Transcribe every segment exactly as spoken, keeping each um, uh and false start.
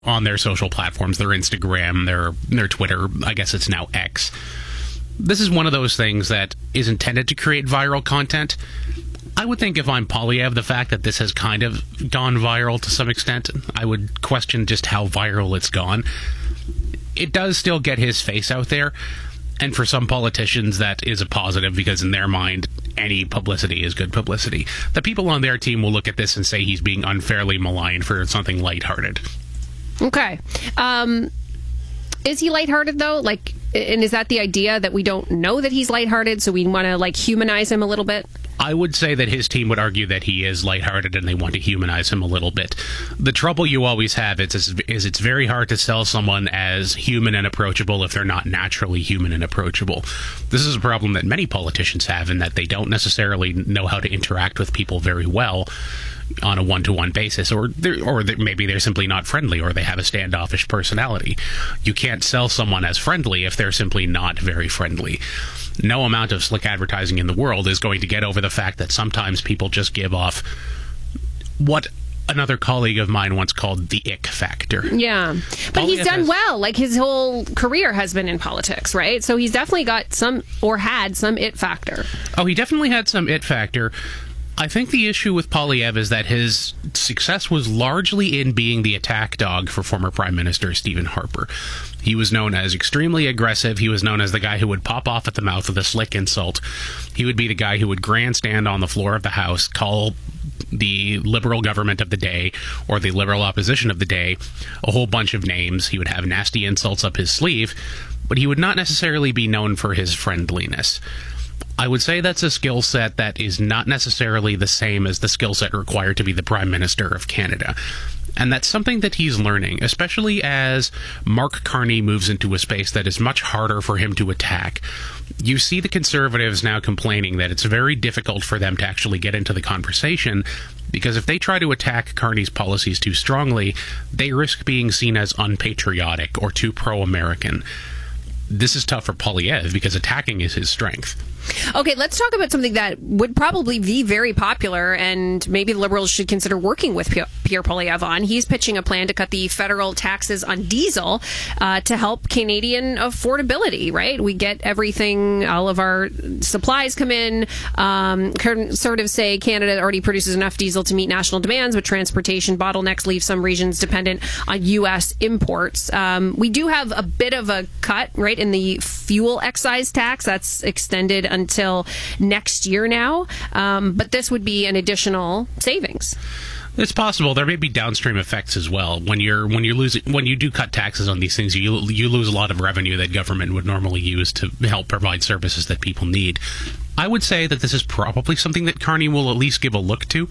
on their social platforms, their Instagram, their their Twitter. I guess it's now X. This is one of those things that is intended to create viral content. I would think if I'm Poilievre, the fact that this has kind of gone viral to some extent, I would question just how viral it's gone. It does still get his face out there, and for some politicians that is a positive because in their mind, any publicity is good publicity. The people on their team will look at this and say he's being unfairly maligned for something lighthearted. Okay. Um, is he lighthearted, though? Like, and is that the idea that we don't know that he's lighthearted, so we want to, like, humanize him a little bit? I would say that his team would argue that he is lighthearted and they want to humanize him a little bit. The trouble you always have is, is it's very hard to sell someone as human and approachable if they're not naturally human and approachable. This is a problem that many politicians have in that they don't necessarily know how to interact with people very well on a one-to-one basis, or they're, or they're, maybe they're simply not friendly, or they have a standoffish personality. You can't sell someone as friendly if they're simply not very friendly. No amount of slick advertising in the world is going to get over the fact that sometimes people just give off what another colleague of mine once called the ick factor. Yeah. But he's done has, well. Like, his whole career has been in politics, right? So he's definitely got some, or had some it factor. Oh, he definitely had some it factor. I think the issue with Poilievre is that his success was largely in being the attack dog for former Prime Minister Stephen Harper. He was known as extremely aggressive. He was known as the guy who would pop off at the mouth with a slick insult. He would be the guy who would grandstand on the floor of the House, call the Liberal government of the day or the Liberal opposition of the day a whole bunch of names. He would have nasty insults up his sleeve, but he would not necessarily be known for his friendliness. I would say that's a skill set that is not necessarily the same as the skill set required to be the Prime Minister of Canada. And that's something that he's learning, especially as Mark Carney moves into a space that is much harder for him to attack. You see the Conservatives now complaining that it's very difficult for them to actually get into the conversation, because if they try to attack Carney's policies too strongly, they risk being seen as unpatriotic or too pro-American. This is tough for Poilievre because attacking is his strength. Okay, let's talk about something that would probably be very popular, and maybe the Liberals should consider working with Pierre Poilievre on. He's pitching a plan to cut the federal taxes on diesel uh, to help Canadian affordability, right? We get everything, all of our supplies come in. Um, conservatives say Canada already produces enough diesel to meet national demands, but transportation bottlenecks leave some regions dependent on U S imports. Um, we do have a bit of a cut, right, in the fuel excise tax. That's extended until next year now, um, but this would be an additional savings. It's possible. There may be downstream effects as well. When you're when you lose when you do cut taxes on these things, you you lose a lot of revenue that government would normally use to help provide services that people need. I would say that this is probably something that Carney will at least give a look to.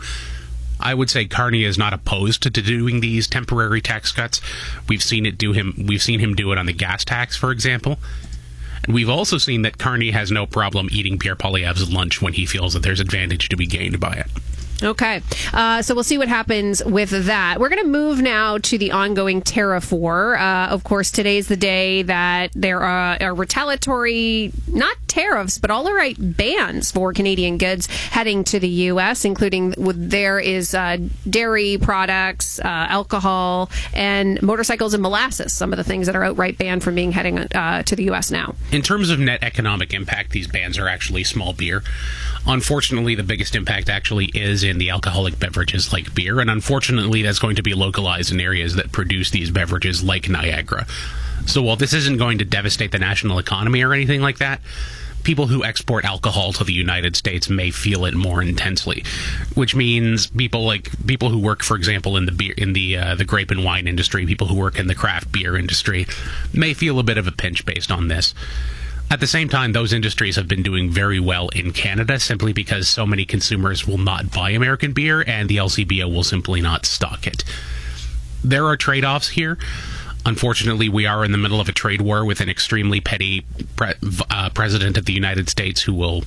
I would say Carney is not opposed to doing these temporary tax cuts. We've seen it do him. We've seen him do it on the gas tax, for example. And we've also seen that Carney has no problem eating Pierre Poilievre's lunch when he feels that there's advantage to be gained by it. Okay, uh, so we'll see what happens with that. We're going to move now to the ongoing tariff war. Uh, of course, today's the day that there are, are retaliatory, not tariffs, but all the right bans for Canadian goods heading to the U S, including with, there is uh, dairy products, uh, alcohol, and motorcycles and molasses, some of the things that are outright banned from being heading uh, to the U S now. In terms of net economic impact, these bans are actually small beer. Unfortunately, the biggest impact actually is in the alcoholic beverages like beer, and unfortunately that's going to be localized in areas that produce these beverages like Niagara. So while this isn't going to devastate the national economy or anything like that, people who export alcohol to the United States may feel it more intensely, which means people like people who work, for example, in the beer in the uh, the grape and wine industry, people who work in the craft beer industry may feel a bit of a pinch based on this. At the same time, those industries have been doing very well in Canada simply because so many consumers will not buy American beer and the L C B O will simply not stock it. There are trade-offs here. Unfortunately, we are in the middle of a trade war with an extremely petty pre- uh, president of the United States who will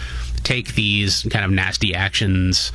take these kind of nasty actions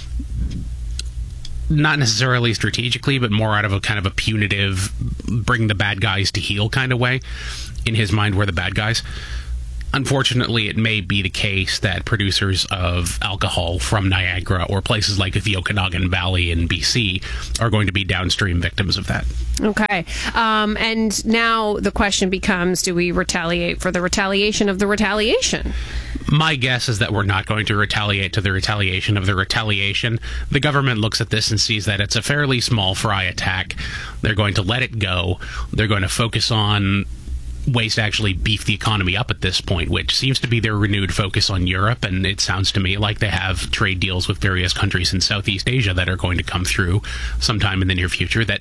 not necessarily strategically, but more out of a kind of a punitive, bring the bad guys to heel kind of way. In his mind, we're the bad guys. unfortunately, it may be the case that producers of alcohol from Niagara or places like the Okanagan Valley in B C are going to be downstream victims of that. Okay. Um, and now the question becomes, do we retaliate for the retaliation of the retaliation? My guess is that we're not going to retaliate to the retaliation of the retaliation. The government looks at this and sees that it's a fairly small fry attack. They're going to let it go. They're going to focus on ways to actually beef the economy up at this point, which seems to be their renewed focus on Europe. And it sounds to me like they have trade deals with various countries in Southeast Asia that are going to come through sometime in the near future that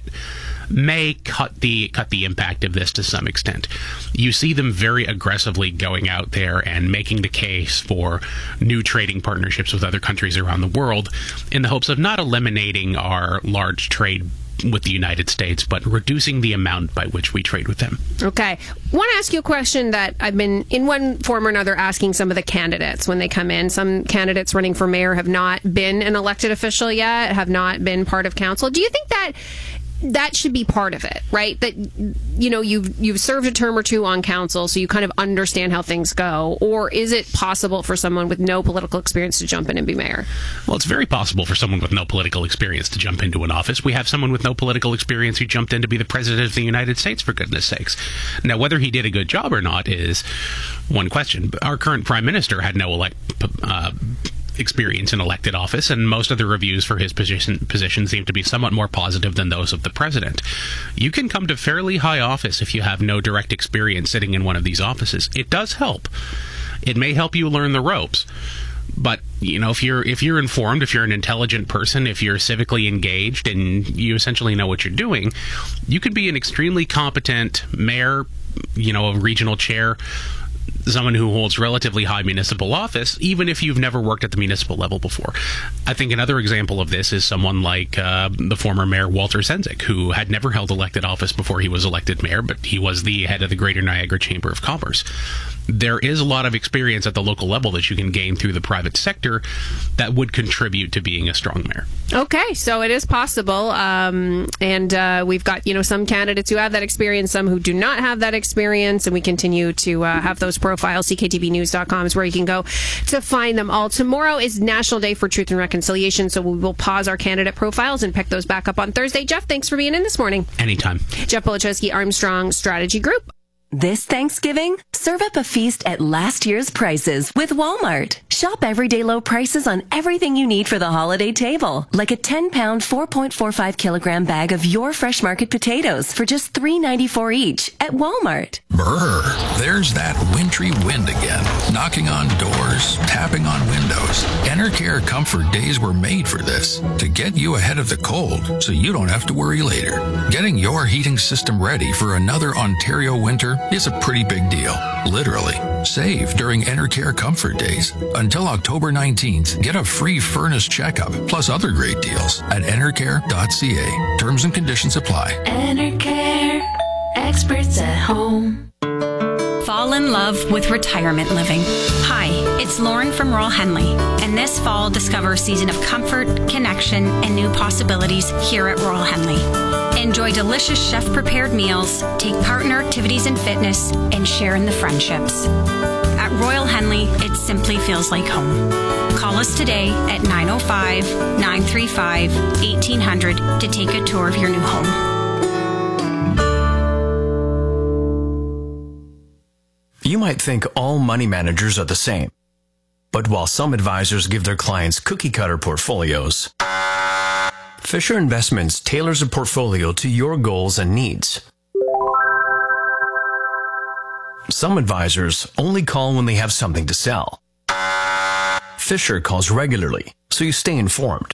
may cut the cut the impact of this to some extent. You see them very aggressively going out there and making the case for new trading partnerships with other countries around the world in the hopes of not eliminating our large trade with the United States, but reducing the amount by which we trade with them. Okay. I want to ask you a question that I've been, in one form or another, asking some of the candidates when they come in. Some candidates running for mayor have not been an elected official yet, have not been part of council. Do you think that that should be part of it, right? That, you know, you've, you've served a term or two on council, so you kind of understand how things go. Or is it possible for someone with no political experience to jump in and be mayor? Well, it's very possible for someone with no political experience to jump into an office. We have someone with no political experience who jumped in to be the president of the United States, for goodness sakes. Now, whether he did a good job or not is one question. Our current prime minister had no elect... Uh, experience in elected office, and most of the reviews for his position position seem to be somewhat more positive than those of the president. You can come to fairly high office if you have no direct experience sitting in one of these offices. It does help. It may help you learn the ropes. But, you know, if you're if you're informed, if you're an intelligent person, if you're civically engaged and you essentially know what you're doing, you could be an extremely competent mayor, you know, a regional chair, someone who holds relatively high municipal office, even if you've never worked at the municipal level before. I think another example of this is someone like uh, the former mayor Walter Sendzik, who had never held elected office before he was elected mayor, but he was the head of the Greater Niagara Chamber of Commerce. There is a lot of experience at the local level that you can gain through the private sector that would contribute to being a strong mayor. Okay, so it is possible. Um, and uh, we've got, you know, some candidates who have that experience, some who do not have that experience, and we continue to uh, have those profiles. C K T V news dot com is where you can go to find them all. Tomorrow is National Day for Truth and Reconciliation, so we will pause our candidate profiles and pick those back up on Thursday. Jeff, thanks for being in this morning. Anytime. Jeff Polaczewski, Armstrong Strategy Group. This Thanksgiving, serve up a feast at last year's prices with Walmart. Shop everyday low prices on everything you need for the holiday table, like a ten pound, four point four five kilogram bag of your Fresh Market potatoes for just three ninety-four each at Walmart. Brr, there's that wintry wind again, knocking on doors, tapping on windows. Enercare Comfort Days were made for this, to get you ahead of the cold so you don't have to worry later. Getting your heating system ready for another Ontario winter is a pretty big deal. Literally. Save during Enercare Comfort Days. Until October nineteenth, get a free furnace checkup, plus other great deals at enercare dot c a. Terms and conditions apply. Enercare. Experts at home. Fall in love with retirement living. Hi, it's Lauren from Royal Henley, and this fall discover a season of comfort, connection, and new possibilities here at Royal Henley. Enjoy delicious chef-prepared meals, take part in our activities and fitness, and share in the friendships. At Royal Henley, it simply feels like home. Call us today at nine oh five, nine three five, eighteen hundred to take a tour of your new home. You might think all money managers are the same. But while some advisors give their clients cookie-cutter portfolios, Fisher Investments tailors a portfolio to your goals and needs. Some advisors only call when they have something to sell. Fisher calls regularly, so you stay informed.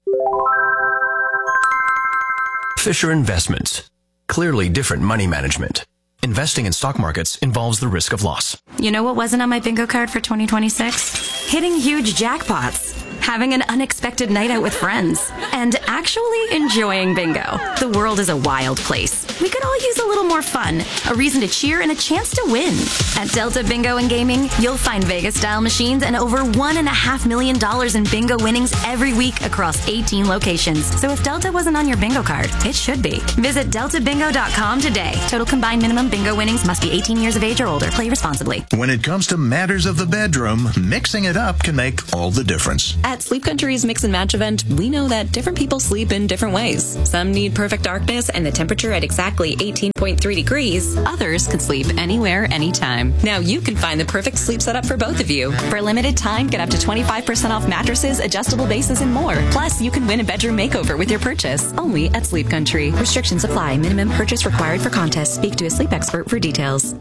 Fisher Investments. Clearly different money management. Investing in stock markets involves the risk of loss. You know what wasn't on my bingo card for twenty twenty-six? Hitting huge jackpots. having an unexpected night out with friends, and actually enjoying bingo. The world is a wild place. We could all use a little more fun, a reason to cheer, and a chance to win. At Delta Bingo and Gaming, you'll find Vegas-style machines and over one and a half million dollars in bingo winnings every week across eighteen locations. So if Delta wasn't on your bingo card, it should be. Visit delta bingo dot com today. Total combined minimum bingo winnings must be eighteen years of age or older. Play responsibly. When it comes to matters of the bedroom, mixing it up can make all the difference. At Sleep Country's Mix and Match event, we know that different people sleep in different ways. Some need perfect darkness and the temperature at exactly eighteen point three degrees. Others can sleep anywhere, anytime. Now you can find the perfect sleep setup for both of you. For a limited time, get up to twenty-five percent off mattresses, adjustable bases, and more. Plus, you can win a bedroom makeover with your purchase. Only at Sleep Country. Restrictions apply. Minimum purchase required for contest. Speak to a sleep expert for details.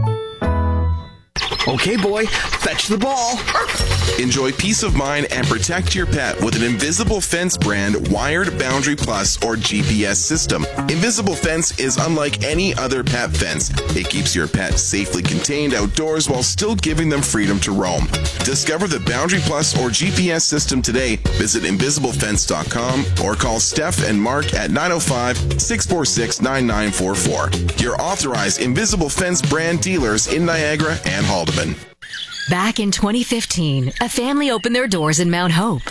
Okay, boy, fetch the ball. Enjoy peace of mind and protect your pet with an Invisible Fence brand Wired Boundary Plus or G P S system. Invisible Fence is unlike any other pet fence. It keeps your pet safely contained outdoors while still giving them freedom to roam. Discover the Boundary Plus or G P S system today. Visit invisible fence dot com or call Steph and Mark at nine oh five, six four six, nine nine four four. Your authorized Invisible Fence brand dealers in Niagara and Haldeman. Back in twenty fifteen, a family opened their doors in Mount Hope.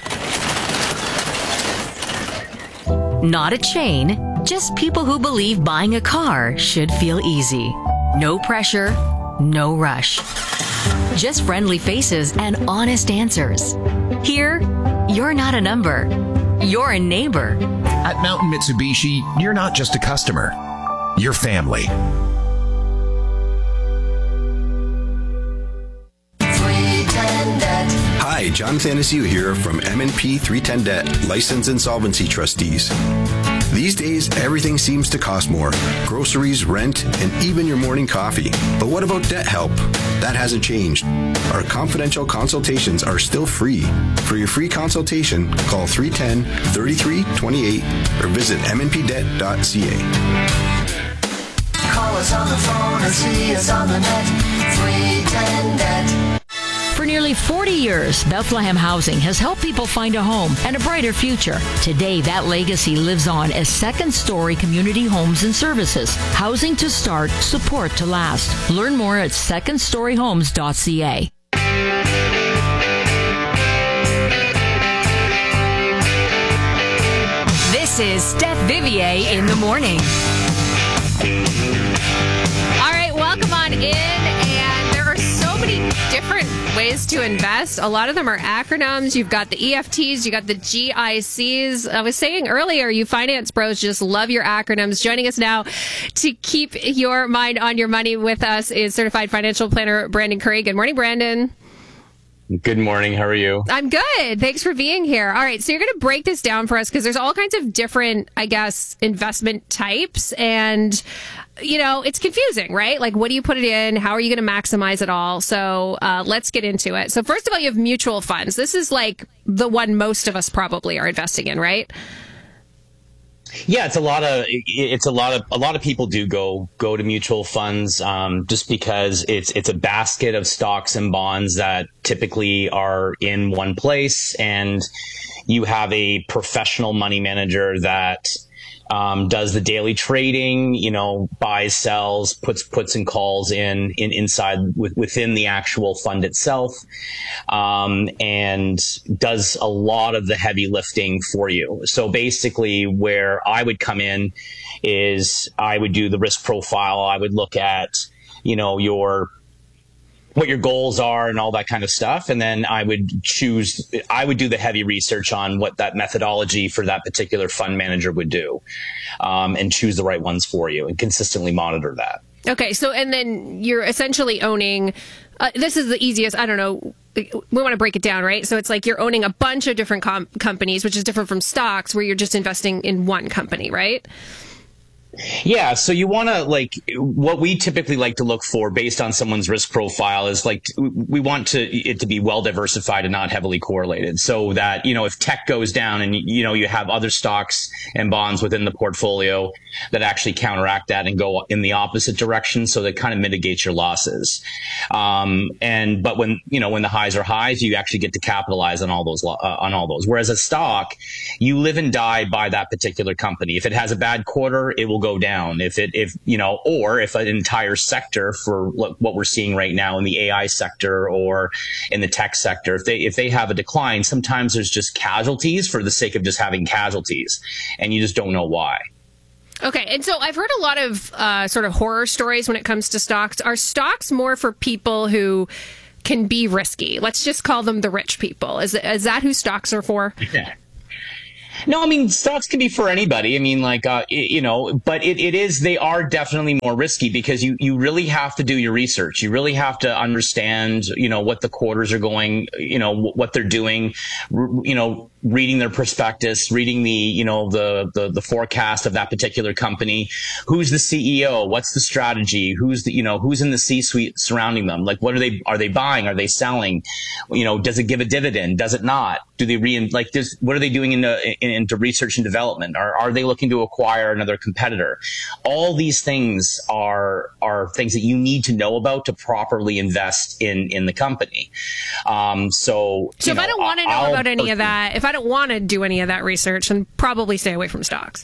Not a chain, just people who believe buying a car should feel easy. No pressure, no rush. Just friendly faces and honest answers. Here, you're not a number. You're a neighbor. At Mountain Mitsubishi, you're not just a customer. You're family. Hi, Jonathan Anaciu here from M and P three ten Debt, Licensed Insolvency Trustees. These days, everything seems to cost more. Groceries, rent, and even your morning coffee. But what about debt help? That hasn't changed. Our confidential consultations are still free. For your free consultation, call three one zero, three three two eight or visit m n p debt dot c a. Call us on the phone or see us on the net. three ten Debt. For nearly forty years, Bethlehem Housing has helped people find a home and a brighter future. Today, that legacy lives on as Second Story Community Homes and Services. Housing to start, support to last. Learn more at second story homes dot c a. This is Steph Vivier in the morning. All right, welcome on in. And there are so many different ways to invest. A lot of them are acronyms. You've got the E F Ts, you got the G I Cs. I was saying earlier, you finance bros just love your acronyms. Joining us now to keep your mind on your money with us is certified financial planner Brandon Curry. Good morning, Brandon. Good morning. How are you? I'm good. Thanks for being here. All right. So you're going to break this down for us because there's all kinds of different, I guess, investment types. And, you know, it's confusing, right? Like, what do you put it in? How are you going to maximize it all? So uh, let's get into it. So first of all, you have mutual funds. This is like the one most of us probably are investing in, right? Yeah, it's a lot of it's a lot of a lot of people do go go to mutual funds um, just because it's it's a basket of stocks and bonds that typically are in one place, and you have a professional money manager that um, does the daily trading, you know, buys, sells, puts puts and calls in in inside with, within the actual fund itself, um, and does a lot of the heavy lifting for you. So basically, where I would come in is I would do the risk profile. I would look at, you know, your what your goals are and all that kind of stuff. And then I would choose, I would do the heavy research on what that methodology for that particular fund manager would do, um, and choose the right ones for you and consistently monitor that. Okay. So, and then you're essentially owning, uh, this is the easiest, I don't know, we want to break it down, right? So it's like you're owning a bunch of different com- companies, which is different from stocks where you're just investing in one company, right? Yeah, so you want to, like, what we typically like to look for based on someone's risk profile is, like, we want to it to be well diversified and not heavily correlated, so that, you know, if tech goes down and, you know, you have other stocks and bonds within the portfolio that actually counteract that and go in the opposite direction, so that kind of mitigates your losses. Um, and but when, you know, when the highs are highs, you actually get to capitalize on all those uh, on all those. Whereas a stock, you live and die by that particular company. If it has a bad quarter, it will go down. If it, if, you know, or if an entire sector, for what we're seeing right now in the A I sector or in the tech sector, if they, if they have a decline, sometimes there's just casualties for the sake of just having casualties, and you just don't know why. Okay, and so I've heard a lot of uh, sort of horror stories when it comes to stocks. Are stocks more for people who can be risky? Let's just call them the rich people. Is, is that who stocks are for? Yeah. No, I mean, stocks can be for anybody. I mean, like, uh, it, you know, but it, it is, they are definitely more risky because you, you really have to do your research. You really have to understand, you know, what the quarters are going, you know, what they're doing, you know, reading their prospectus, reading the, you know, the, the, the forecast of that particular company. Who's the C E O? What's the strategy? Who's the, you know, who's in the C-suite surrounding them? Like, what are they, are they buying? Are they selling? You know, does it give a dividend? Does it not? Do they re, like, does, what are they doing in the, in, into research and development? Are, are they looking to acquire another competitor? All these things are, are things that you need to know about to properly invest in, in the company. Um, so, so if know, I don't want to know I'll, about any of that, if I don't want to do any of that research, then probably stay away from stocks.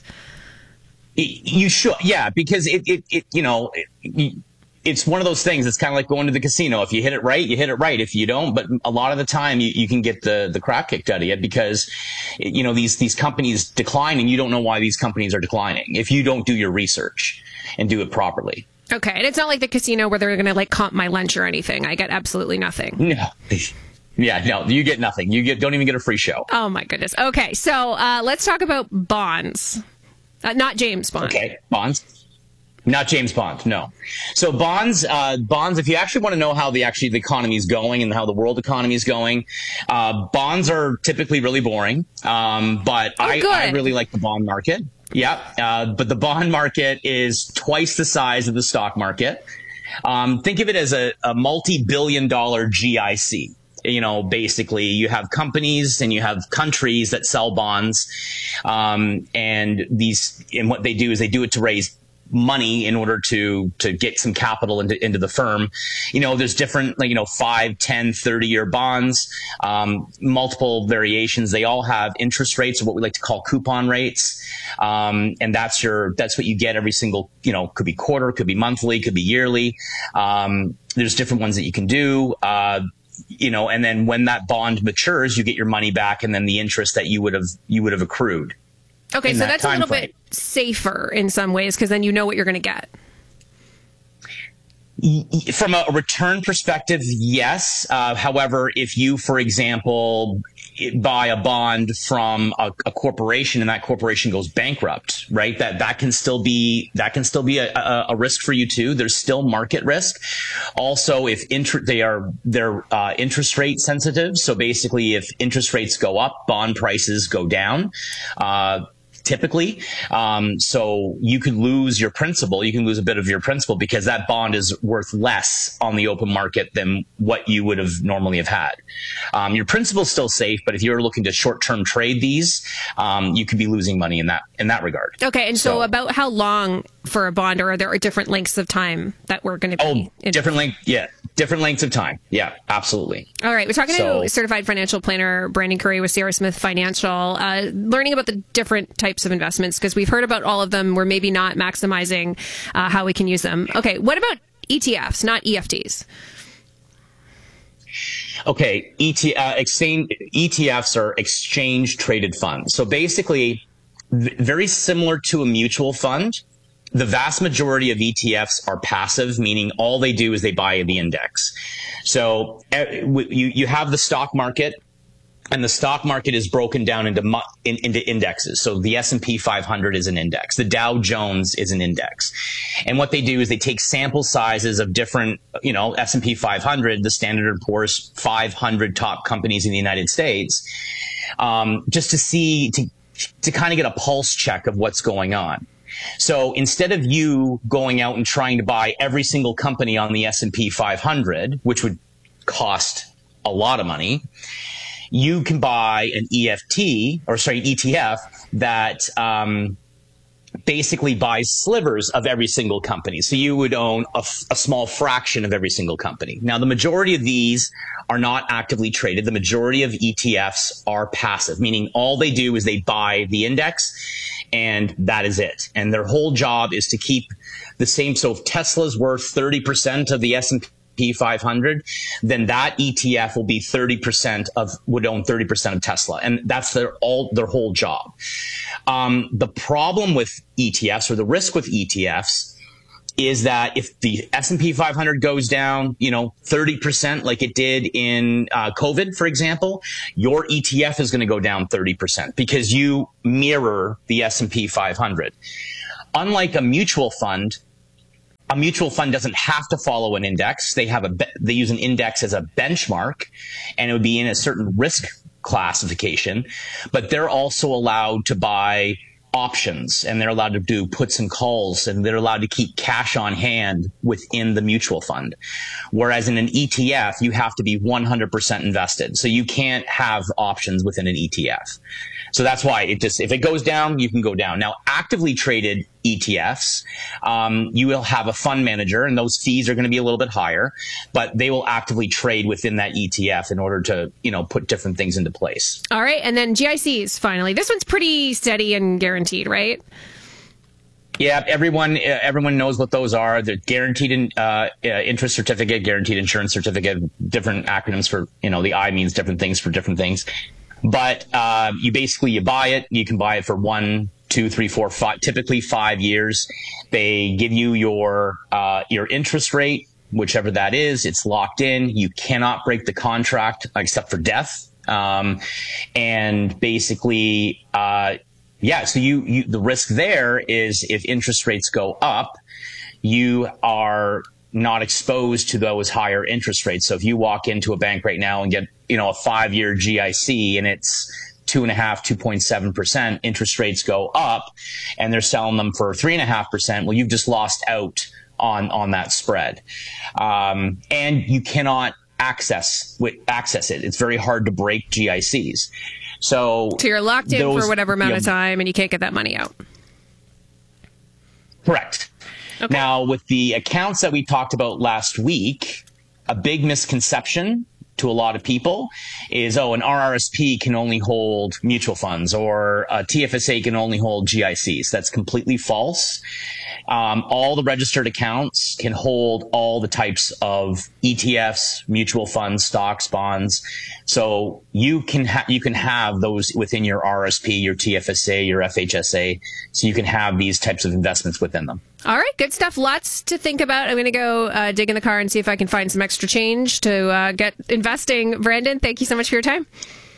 You should, yeah, because it, it, it you know, it, it's one of those things. It's kind of like going to the casino. If you hit it right, you hit it right. If you don't, but a lot of the time you, you can get the, the crap kicked out of you because, you know, these, these companies decline and you don't know why these companies are declining if you don't do your research and do it properly. Okay. And it's not like the casino where they're going to like comp my lunch or anything. I get absolutely nothing. No. Yeah, no, you get nothing. You get don't even get a free show. Oh my goodness. Okay. So, uh, let's talk about bonds. Uh, not James Bond. Okay. Bonds. Not James Bond, no. So bonds, uh, bonds, if you actually want to know how the actually the economy is going and how the world economy is going, uh, bonds are typically really boring. Um, but oh, I, I really like the bond market. Yeah. Uh, but the bond market is twice the size of the stock market. Um, think of it as a, a multi-billion dollar G I C. You know, basically you have companies and you have countries that sell bonds. Um, and these, and what they do is they do it to raise money in order to, to get some capital into, into the firm. You know, there's different, like, you know, five, ten, thirty year bonds, um, multiple variations. They all have interest rates, or what we like to call coupon rates. Um, and that's your, that's what you get every single, you know, could be quarter, could be monthly, could be yearly. Um, there's different ones that you can do. Uh, you know, and then when that bond matures, you get your money back and then the interest that you would have, you would have accrued. Okay, so that that's a little frame. bit safer in some ways because then you know what you're going to get. From a return perspective, yes. Uh, however, if you, for example, buy a bond from a, a corporation and that corporation goes bankrupt, right? That that can still be that can still be a, a, a risk for you too. There's still market risk. Also, if inter- they are they're uh, interest rate sensitive, so basically, if interest rates go up, bond prices go down. Uh, Typically, um, so you could lose your principal. You can lose a bit of your principal because that bond is worth less on the open market than what you would have normally have had. Um, your principal is still safe, but if you're looking to short-term trade these, um, you could be losing money in that in that regard. Okay, and so, so about how long for a bond, or are there different lengths of time that we're going to be? Oh, different length, yeah, different lengths of time. Yeah, absolutely. All right, we're talking so, to certified financial planner Brandon Curry with Sierra Smith Financial, uh, learning about the different types of investments because we've heard about all of them. We're maybe not maximizing uh, how we can use them. Okay, what about E T Fs, not E F Ts? Okay, E T, uh, exchange, E T Fs are exchange traded funds. So basically, v- very similar to a mutual fund. The vast majority of E T Fs are passive, meaning all they do is they buy the index. So uh, you, you have the stock market, and the stock market is broken down into mu- in, into indexes. So the S and P five hundred is an index. The Dow Jones is an index. And what they do is they take sample sizes of different, you know, S and P five hundred, the Standard and Poor's five hundred top companies in the United States, um, just to see, to, to kind of get a pulse check of what's going on. So instead of you going out and trying to buy every single company on the S and P five hundred, which would cost a lot of money, you can buy an E F T, or sorry, E T F that um, basically buys slivers of every single company. So you would own a, f- a small fraction of every single company. Now, the majority of these are not actively traded. The majority of E T Fs are passive, meaning all they do is they buy the index and that is it. And their whole job is to keep the same. So if Tesla's worth thirty percent of the S and P five hundred, then that E T F will be thirty percent of, would own thirty percent of Tesla. And that's their all, their whole job. Um, the problem with E T Fs, or the risk with E T Fs, is that if the S and P five hundred goes down, you know, thirty percent like it did in uh, COVID, for example, your E T F is going to go down thirty percent because you mirror the S and P five hundred. Unlike a mutual fund, a mutual fund doesn't have to follow an index. They have a, they use an index as a benchmark, and it would be in a certain risk classification, but they're also allowed to buy options, and they're allowed to do puts and calls, and they're allowed to keep cash on hand within the mutual fund. Whereas in an E T F, you have to be one hundred percent invested. So you can't have options within an E T F. So that's why it just, if it goes down, you can go down. Now, actively traded E T Fs, um, you will have a fund manager, and those fees are going to be a little bit higher, but they will actively trade within that E T F in order to, you know, put different things into place. All right. And then G I Cs, finally. This one's pretty steady and guaranteed, right? Yeah, everyone everyone knows what those are. They're guaranteed in, uh, interest certificate, guaranteed insurance certificate, different acronyms for, you know, the I means different things for different things. But uh, you basically, you buy it, you can buy it for one, two, three, four, five, typically five years. They give you your uh, your interest rate, whichever that is. It's locked in. You cannot break the contract except for death. Um, and basically, uh, yeah, so you, you the risk there is if interest rates go up, you are not exposed to those higher interest rates. So if you walk into a bank right now and get, you know, a five-year G I C and it's two and a half, two point seven percent, interest rates go up and they're selling them for three and a half percent. Well, you've just lost out on, on that spread. Um, and you cannot access, access it. It's very hard to break G I Cs. So, so you're locked in those, for whatever amount you know, of time and you can't get that money out. Correct. Okay. Now, with the accounts that we talked about last week, a big misconception to a lot of people is, oh, an R R S P can only hold mutual funds, or a T F S A can only hold G I Cs. That's completely false. Um, all the registered accounts can hold all the types of E T Fs, mutual funds, stocks, bonds. So you can ha- you can have those within your R R S P, your T F S A, your F H S A. So you can have these types of investments within them. All right, good stuff. Lots to think about. I'm going to go uh, dig in the car and see if I can find some extra change to uh, get investing. Brandon, thank you so much for your time.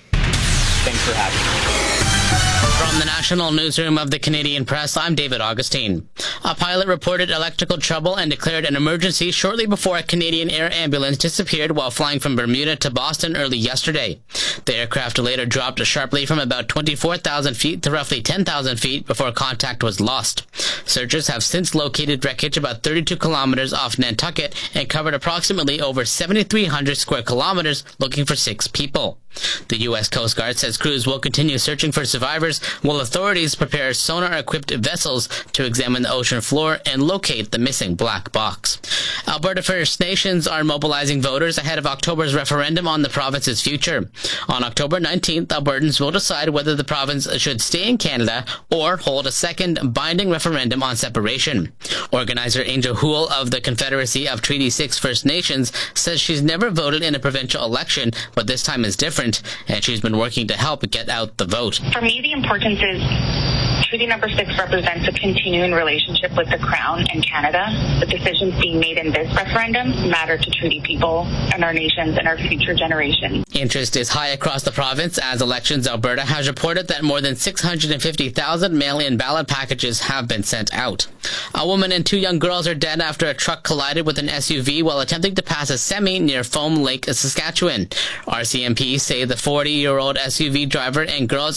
Thanks for having me. From the National Newsroom of the Canadian Press, I'm David Augustine. A pilot reported electrical trouble and declared an emergency shortly before a Canadian air ambulance disappeared while flying from Bermuda to Boston early yesterday. The aircraft later dropped sharply from about twenty-four thousand feet to roughly ten thousand feet before contact was lost. Searchers have since located wreckage about thirty-two kilometers off Nantucket and covered approximately over seventy-three hundred square kilometers looking for six people. The U S Coast Guard says crews will continue searching for survivors while authorities prepare sonar-equipped vessels to examine the ocean floor and locate the missing black box. Alberta First Nations are mobilizing voters ahead of October's referendum on the province's future. On October nineteenth, Albertans will decide whether the province should stay in Canada or hold a second binding referendum on separation. Organizer Angel Houle of the Confederacy of Treaty six First Nations says she's never voted in a provincial election, but this time is different, and she's been working to help get out the vote. For me, the importance is Treaty Number six represents a continuing relationship with the Crown and Canada. The decisions being made in this referendum matter to treaty people and our nations and our future generations. Interest is high across the province as Elections Alberta has reported that more than six hundred fifty thousand mail-in ballot packages have been sent out. A woman and two young girls are dead after a truck collided with an S U V while attempting to pass a semi near Foam Lake, Saskatchewan. R C M P say the forty-year-old S U V driver and girls aged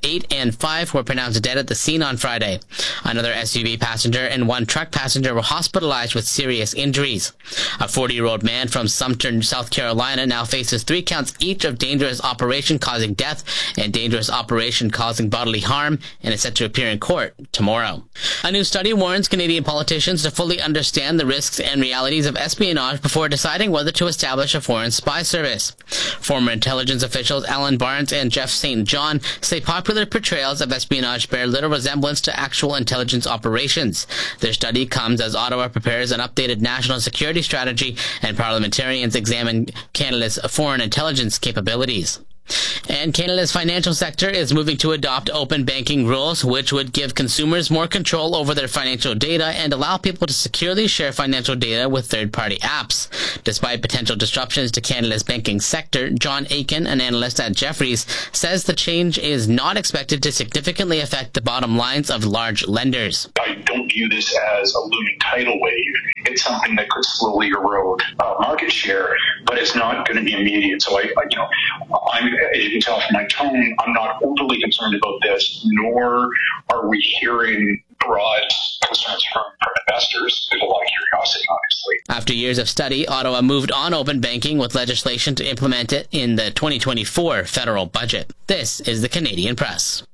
eight and five were pronounced dead at the scene on Friday. Another S U V passenger and one truck passenger were hospitalized with serious injuries. A forty-year-old man from Sumter, South Carolina now faces three counts each of dangerous operation causing death and dangerous operation causing bodily harm and is set to appear in court tomorrow. A new study warns Canadian politicians to fully understand the risks and realities of espionage before deciding whether to establish a foreign spy service. Former intelligence officials Alan Barnes and Jeff Saint John say popular portrayals of espionage bear little resemblance to actual intelligence operations. Their study comes as Ottawa prepares an updated national security strategy and parliamentarians examine Canada's foreign intelligence capabilities. And Canada's financial sector is moving to adopt open banking rules, which would give consumers more control over their financial data and allow people to securely share financial data with third-party apps. Despite potential disruptions to Canada's banking sector, John Aiken, an analyst at Jefferies, says the change is not expected to significantly affect the bottom lines of large lenders. I don't view this as a looming tidal wave. It's something that could slowly erode uh, market share, but it's not going to be immediate. So I, I you know, I'm, as you can tell from my tone, I'm not overly concerned about this, nor are we hearing broad concerns from, from investors. There's a lot of curiosity, obviously. After years of study, Ottawa moved on open banking with legislation to implement it in the twenty twenty-four federal budget. This is the Canadian Press.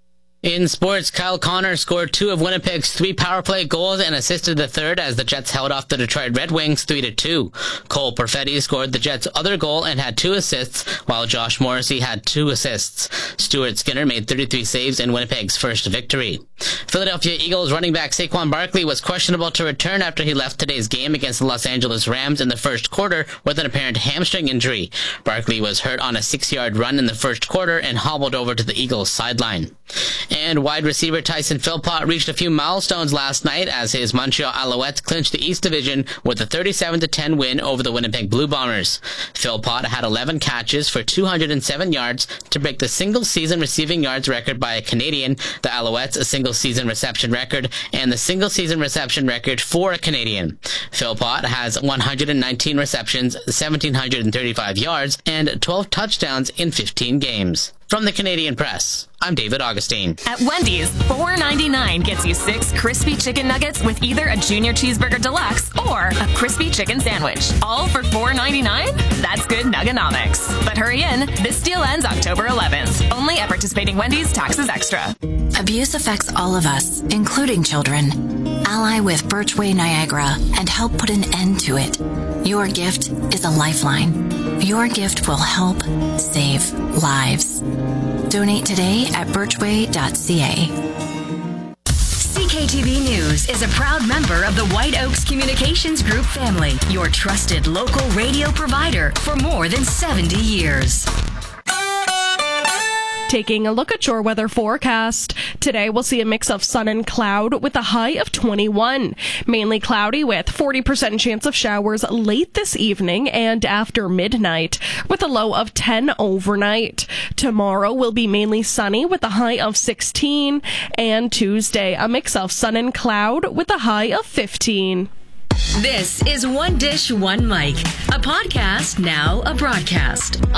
In sports, Kyle Connor scored two of Winnipeg's three power play goals and assisted the third as the Jets held off the Detroit Red Wings three to two. Cole Perfetti scored the Jets' other goal and had two assists, while Josh Morrissey had two assists. Stuart Skinner made thirty-three saves in Winnipeg's first victory. Philadelphia Eagles running back Saquon Barkley was questionable to return after he left today's game against the Los Angeles Rams in the first quarter with an apparent hamstring injury. Barkley was hurt on a six-yard run in the first quarter and hobbled over to the Eagles' sideline. And wide receiver Tyson Philpott reached a few milestones last night as his Montreal Alouettes clinched the East Division with a thirty-seven to ten win over the Winnipeg Blue Bombers. Philpott had eleven catches for two hundred seven yards to break the single-season receiving yards record by a Canadian, the Alouettes a single-season reception record, and the single-season reception record for a Canadian. Philpott has one hundred nineteen receptions, one thousand seven hundred thirty-five yards, and twelve touchdowns in fifteen games. From the Canadian Press, I'm David Augustine. At Wendy's, four ninety-nine gets you six crispy chicken nuggets with either a Junior Cheeseburger Deluxe or a crispy chicken sandwich. All for four ninety-nine? That's good nuggonomics. But hurry in, this deal ends October eleventh. Only at participating Wendy's, taxes extra. Abuse affects all of us, including children. Ally with Birchway Niagara and help put an end to it. Your gift is a lifeline. Your gift will help save lives. Donate today at birchway dot c a. C K T V News is a proud member of the White Oaks Communications Group family, your trusted local radio provider for more than seventy years. Taking a look at your weather forecast. Today we'll see a mix of sun and cloud with a high of twenty-one. Mainly cloudy with forty percent chance of showers late this evening and after midnight with a low of ten overnight. Tomorrow will be mainly sunny with a high of sixteen, and Tuesday a mix of sun and cloud with a high of fifteen. This is One Dish, One Mic, a podcast, now a broadcast.